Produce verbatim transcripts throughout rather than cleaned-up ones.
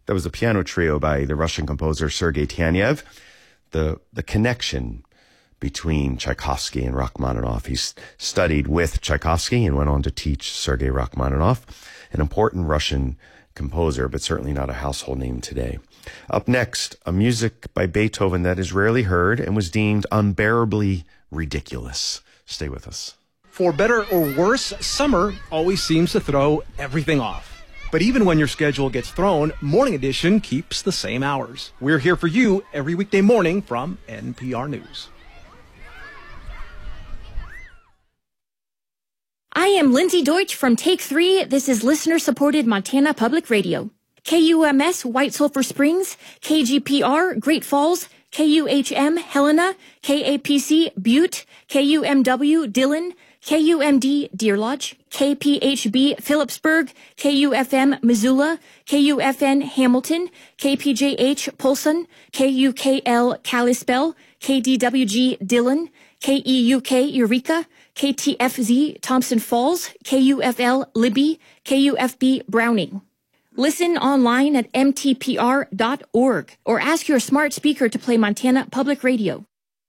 That was a piano trio by the Russian composer Sergei Taneyev. The, the connection between Tchaikovsky and Rachmaninoff. He studied with Tchaikovsky and went on to teach Sergei Rachmaninoff, an important Russian composer, but certainly not a household name today. Up next, a music by Beethoven that is rarely heard and was deemed unbearably ridiculous. Stay with us. For better or worse, summer always seems to throw everything off. But even when your schedule gets thrown, Morning Edition keeps the same hours. We're here for you every weekday morning from N P R News. I am Lindsay Deutsch from Take Three. This is listener-supported Montana Public Radio. K U M S White Sulphur Springs, K G P R Great Falls, K U H M Helena, K A P C Butte, K U M W Dillon, K U M D Deer Lodge, K P H B Phillipsburg, K U F M Missoula, K U F N Hamilton, K P J H Polson, K U K L Kalispell, K D W G Dillon, K E U K Eureka, K T F Z Thompson Falls, K U F L Libby, K U F B Browning. Listen online at M T P R dot org or ask your smart speaker to play Montana Public Radio.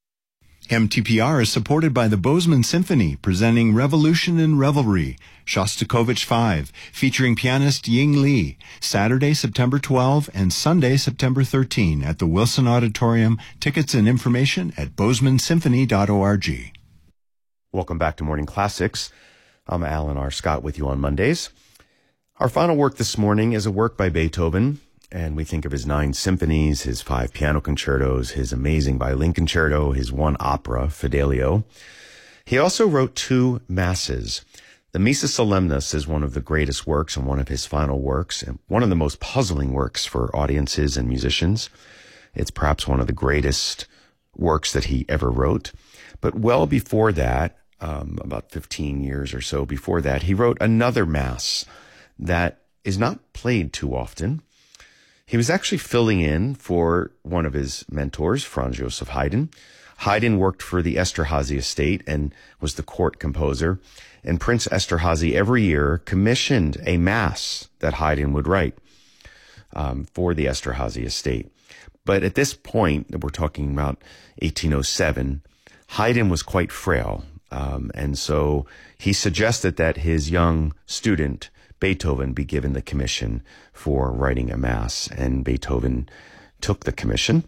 M T P R is supported by the Bozeman Symphony, presenting Revolution and Revelry, Shostakovich five, featuring pianist Ying Li, Saturday, September twelfth and Sunday, September thirteenth at the Wilson Auditorium. Tickets and information at bozeman symphony dot org. Welcome back to Morning Classics. I'm Alan R. Scott with you on Mondays. Our final work this morning is a work by Beethoven, and we think of his nine symphonies, his five piano concertos, his amazing violin concerto, his one opera, Fidelio. He also wrote two masses. The Missa Solemnis is one of the greatest works and one of his final works, and one of the most puzzling works for audiences and musicians. It's perhaps one of the greatest works that he ever wrote. But well before that, um, about fifteen years or so before that, he wrote another mass that is not played too often. He was actually filling in for one of his mentors, Franz Joseph Haydn. Haydn worked for the Esterházy estate and was the court composer. And Prince Esterházy every year commissioned a mass that Haydn would write um, for the Esterházy estate. But at this point, we're talking about eighteen oh seven, Haydn was quite frail. Um, and so he suggested that his young student, Beethoven, be given the commission for writing a mass, and Beethoven took the commission,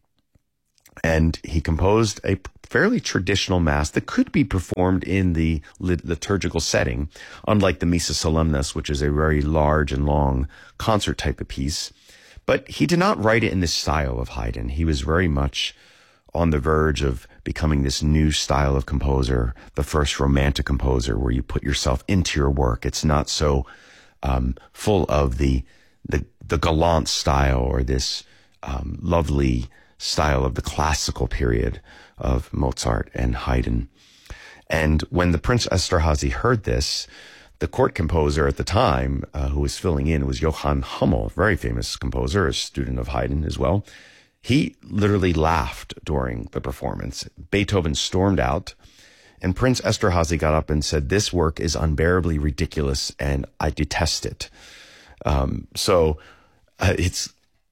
and he composed a fairly traditional mass that could be performed in the liturgical setting, unlike the Missa Solemnis, which is a very large and long concert type of piece. But he did not write it in the style of Haydn. He was very much on the verge of becoming this new style of composer, the first romantic composer, where you put yourself into your work. It's not so um, full of the, the the galant style or this um, lovely style of the classical period of Mozart and Haydn. And when the Prince Esterházy heard this, the court composer at the time, uh, who was filling in, was Johann Hummel, a very famous composer, a student of Haydn as well. He literally laughed during the performance. Beethoven stormed out, and Prince Esterházy got up and said, "This work is unbearably ridiculous, and I detest it." Um, so uh, it's,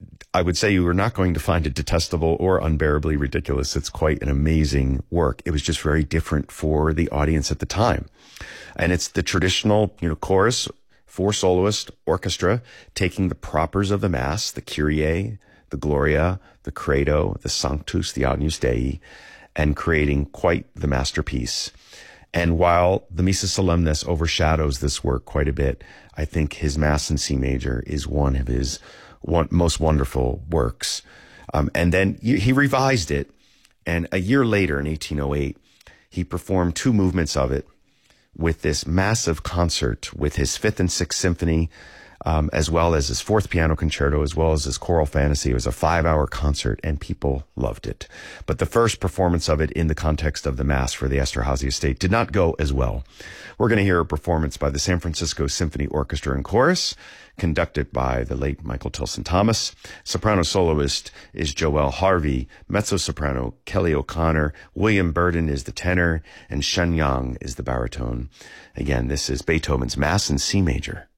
I would say you were not going to find it detestable or unbearably ridiculous. It's quite an amazing work. It was just very different for the audience at the time. And it's the traditional, you know, chorus, four soloist orchestra, taking the propers of the Mass, the Kyrie, the Gloria, the Credo, the Sanctus, the Agnus Dei, and creating quite the masterpiece. And while the Missa Solemnis overshadows this work quite a bit, I think his Mass in C major is one of his one, most wonderful works. Um, and then he revised it, and a year later, in eighteen oh eight, he performed two movements of it with this massive concert with his Fifth and Sixth Symphony, Um, as well as his fourth piano concerto, as well as his choral fantasy. It was a five-hour concert, and people loved it. But the first performance of it in the context of the Mass for the Esterházy estate did not go as well. We're going to hear a performance by the San Francisco Symphony Orchestra and Chorus, conducted by the late Michael Tilson Thomas. Soprano soloist is Joelle Harvey. Mezzo-soprano Kelly O'Connor. William Burden is the tenor, and Shen Yang is the baritone. Again, this is Beethoven's Mass in C major.